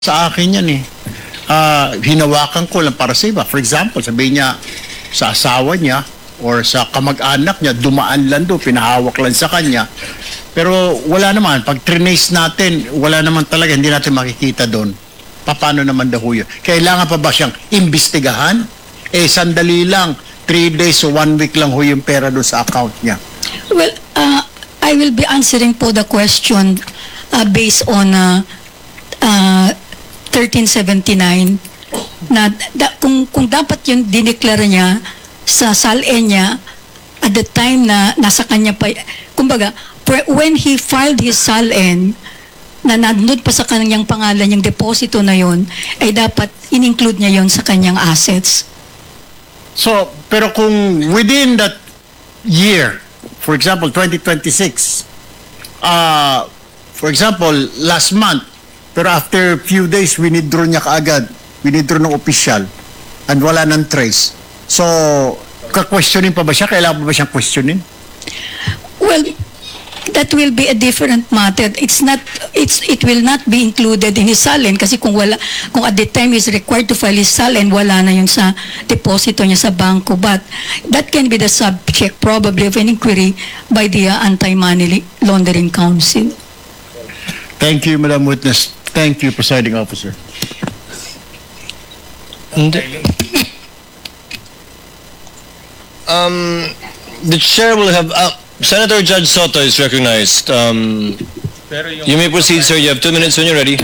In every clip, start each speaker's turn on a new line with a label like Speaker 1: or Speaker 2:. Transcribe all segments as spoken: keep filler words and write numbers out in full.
Speaker 1: Sa akin yan eh. Ah, hinawakan ko lang para sa iba. For example, sabihin niya sa asawa niya or sa kamag-anak niya, dumaan lang doon, pinahawak lang sa kanya. Pero wala naman, pag trinace natin, wala naman talaga, hindi natin makikita doon. Paano naman daw yun? Kailangan pa ba siyang imbestigahan? Eh, sandali lang, three days o one week lang ho yung pera doon sa account niya.
Speaker 2: Well, uh, I will be answering po the question uh, based on uh, uh, thirteen seventy-nine na da, kung, kung dapat yung dineklara niya sa S A L E niya at the time na nasa kanya pa, kumbaga, when he filed his S A L E na nandun pa sa kanyang pangalan yung deposito na yon, ay dapat in-include niya yon sa kanyang assets.
Speaker 1: So, pero kung within that year, for example, twenty twenty-six, uh, for example, last month, pero after few days, winidraw niya kaagad. Winidraw ng official. And wala nang trace. So, ka-questionin pa ba siya? Kailangan pa ba siyang questionin?
Speaker 2: Well, that will be a different matter. It's not, it's, it will not be included in his S A L N kasi kung wala, kung at the time he's required to file his S A L N, wala na yun sa deposito niya sa bangko. But that can be the subject probably of an inquiry by the uh, Anti-Money Laundering Council.
Speaker 1: Thank you, Madam Witness. Thank you, Presiding Officer.
Speaker 3: Um, the chair will have... Uh, Senator Judge Soto is recognized. Um, you may proceed, sir. You have two minutes when you're ready.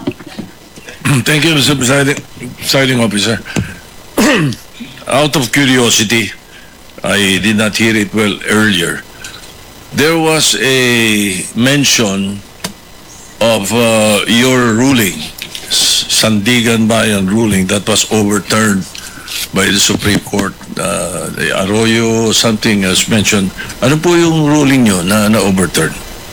Speaker 4: Thank you, Mister Presiding, Presiding Officer. Out of curiosity, I did not hear it well earlier. There was a mention of uh, your ruling, Sandigan Bayan ruling, that was overturned by the Supreme Court. Uh, the Arroyo something as mentioned. Ano po yung ruling nyo na na-overturn?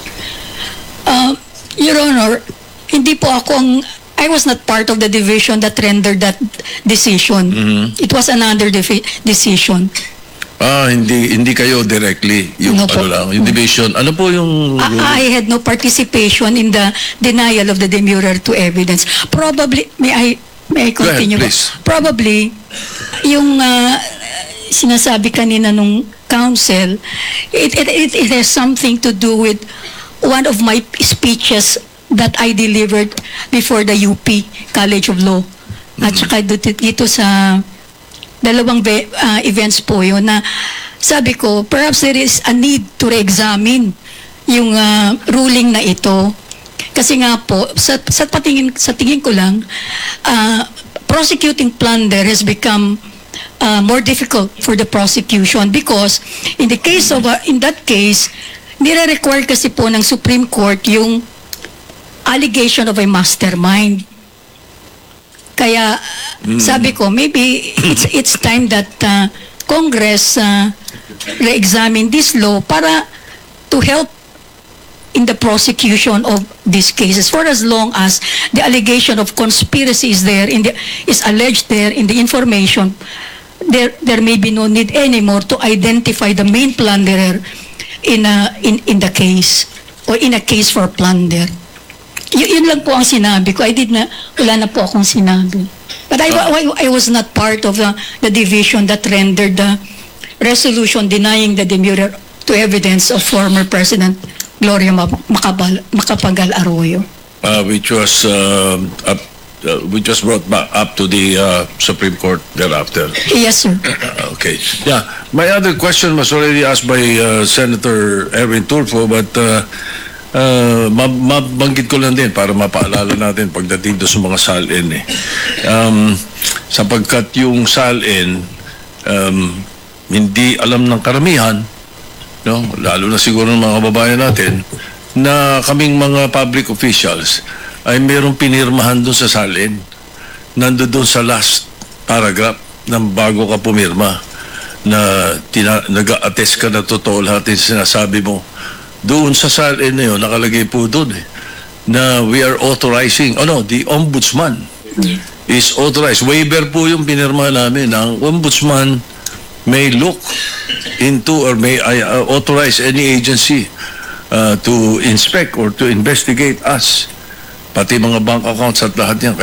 Speaker 2: Uh, Your Honor, hindi po ako ang... I was not part of the division that rendered that decision. Mm-hmm. It was another decision.
Speaker 4: Ah, hindi hindi kayo directly yung
Speaker 2: No
Speaker 4: ano
Speaker 2: po.
Speaker 4: lang, yung division. Ano po yung ruling?
Speaker 2: I, I had no participation in the denial of the demurrer to evidence. Probably, may I, may I continue?
Speaker 4: Go ahead, please.
Speaker 2: Probably, yung uh, sinasabi kanina nung counsel, it, it, it, it has something to do with one of my speeches that I delivered before the U P College of Law. Mm-hmm. At saka dito, dito sa dalawang uh, events po yun na sabi ko, perhaps there is a need to re-examine yung uh, ruling na ito. Kasi nga po, sa, sa, patingin, sa tingin ko lang, uh, prosecuting plunder has become uh, more difficult for the prosecution because in the case of, uh, in that case, nire-require kasi po ng Supreme Court yung allegation of a mastermind. Kaya mm. sabi ko, maybe it's it's time that uh, Congress uh, re-examine this law para to help in the prosecution of these cases for as long as the allegation of conspiracy is there in the is alleged there in the information. There there may be no need anymore to identify the main plunderer in a, in in the case or in a case for plunder. Y- yun lang po ang sinabi ko. I did na, wala na po akong sinabi. But I, I, I was not part of the, the division that rendered the resolution denying the demurrer to evidence of former President Gloria Macabal, Macapagal Arroyo.
Speaker 4: Uh, which was uh, up, uh, which was brought back up to the uh, Supreme Court thereafter.
Speaker 2: Yes, sir.
Speaker 4: Okay. Yeah. My other question was already asked by uh, Senator Erwin Tulfo, but uh, Uh, mabanggit ko lang din para mapaalala natin pagdating doon sa mga S A L N eh. Um, sapagkat yung S A L N um, hindi alam ng karamihan, no? Lalo na siguro ng mga babae natin, na kaming mga public officials ay mayroong pinirmahan doon sa S A L N. Nando doon sa last paragraph ng bago ka pumirma na nag-attest ka na totoo lahat yung sinasabi mo. Doon sa S A L N na yun, nakalagay po doon eh, na we are authorizing, oh no, the ombudsman is authorized. Waiver po yung pinirma namin. Ang ombudsman may look into or may uh, authorize any agency uh, to inspect or to investigate us. pati mga bank accounts at lahat yan.